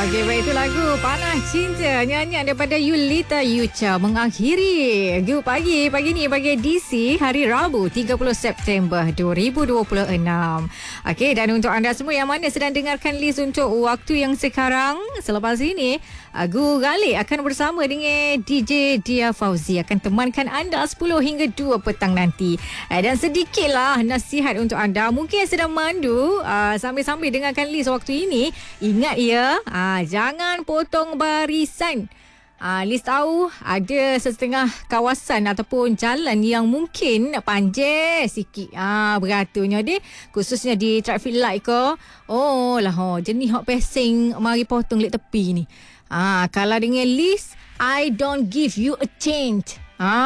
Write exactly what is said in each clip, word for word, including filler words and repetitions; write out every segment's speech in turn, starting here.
Okey, baik, itu lagu Panah Cinta, nyanyian daripada Yulita Yucha mengakhiri Gu Pagi pagi ni bagi edisi hari Rabu tiga puluh September dua ribu dua puluh enam. Okey, dan untuk anda semua yang mana sedang dengarkan list untuk waktu yang sekarang, selepas ini Gu Galih akan bersama dengan D J Dia Fauzi akan temankan anda sepuluh hingga dua petang nanti. Dan sedikitlah nasihat untuk anda mungkin yang sedang mandu uh, sambil-sambil dengarkan list waktu ini. Ingat ya, ah, jangan potong barisan. Ah, Liz tahu ada setengah kawasan ataupun jalan yang mungkin panjang sikit. Ah, beratunya deh, khususnya di traffic light ke. Oh lah, oh, jenis hok pesing mari potong lek tepi ni. Ah, kalau dengan Liz, I don't give you a change.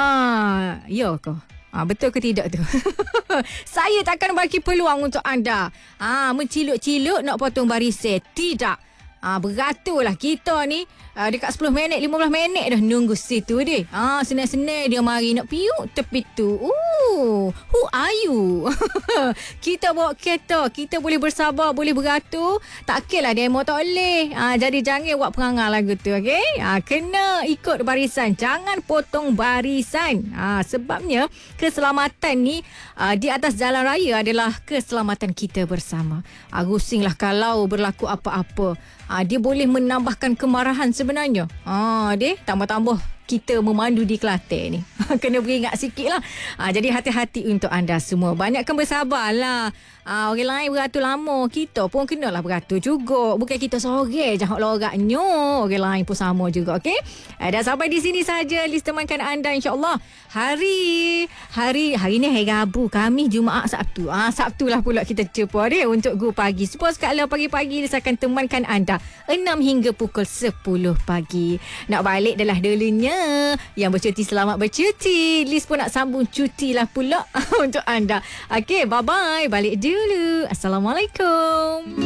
Ah, ya ke? Ah, betul ke tidak tu? Saya takkan bagi peluang untuk anda. Ah, menciluk-ciluk nak potong barisan. Tidak. Ah, beratulah kita ni ah, dekat sepuluh minit, lima belas minit dah nunggu situ dia. Ah, senang-senang dia mari nak piuk tepi tu. Ooh, who are you? Kita bawa kereta, kita boleh bersabar, boleh beratur. Tak okeylah demo tak boleh. Ah, jadi jangan buat perangai lagu tu, okey? Ah, kena ikut barisan, jangan potong barisan. Ah, sebabnya keselamatan ni ah, di atas jalan raya adalah keselamatan kita bersama. Ah, rusinglah kalau berlaku apa-apa. Ah, dia boleh menambahkan kemarahan sebenarnya. Ah, dia tambah-tambah kita memandu di Kelantan ni. Kena beringat sikit lah. Ah, jadi hati-hati untuk anda semua. Banyakkan bersabarlah. Ah, orang lain beratur lama. Kita pun kenalah beratur juga. Bukan kita seorang je hak loraknya. Orang lain pun sama juga. Okay? Ah, dan sampai di sini saja list temankan anda, insyaAllah. Hari hari hari ni hari Rabu. Kami Jumaat Sabtu. Ah, Sabtu lah pula kita jumpa dia untuk Gu Pagi. Suppose sekala pagi-pagi dia akan temankan anda enam hingga pukul sepuluh pagi. Nak balik adalah dulunya. Yang bercuti selamat bercuti. Liz pun nak sambung cuti lah pula untuk anda. Okey, bye-bye. Balik dulu. Assalamualaikum.